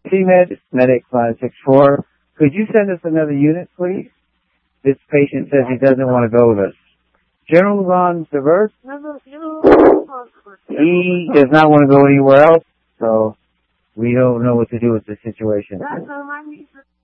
CMed, Medic 564. Could you send us another unit, please? This patient says he doesn't want to go with us. General Luzon Diverse. He does not want to go anywhere else, so we don't know what to do with the situation.